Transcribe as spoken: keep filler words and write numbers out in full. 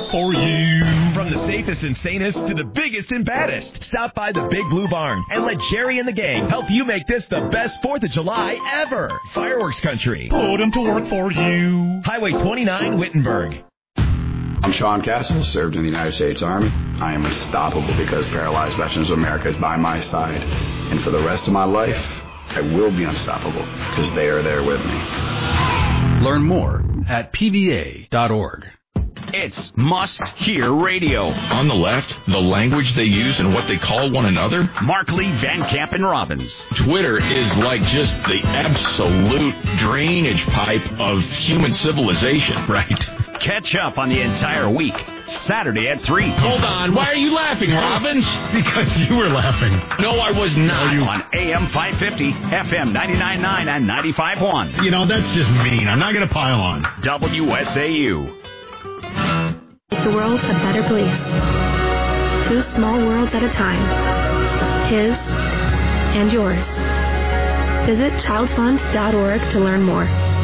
for you. From the safest and sanest to the biggest and baddest, stop by the Big Blue Barn and let Jerry and the gang help you make this the best fourth of July ever. Fireworks Country. Put them to work for you. Highway twenty-nine, Wittenberg. I'm Sean Castle, served in the United States Army. I am unstoppable because Paralyzed Veterans of America is by my side. And for the rest of my life, I will be unstoppable because they are there with me. Learn more at P V A dot org. It's must-hear radio. On the left, the language they use and what they call one another. Mark Lee, Van Camp, and Robbins. Twitter is like just the absolute drainage pipe of human civilization, right? Catch up on the entire week. Saturday at three. Hold on. Why are you laughing, Robbins? Because you were laughing. No, I was not. You... On A M five fifty, F M ninety-nine point nine, and ninety-five point one. You know, that's just mean. I'm not going to pile on. W S A U. Make the world a better place. Two small worlds at a time. His and yours. Visit child fund dot org to learn more.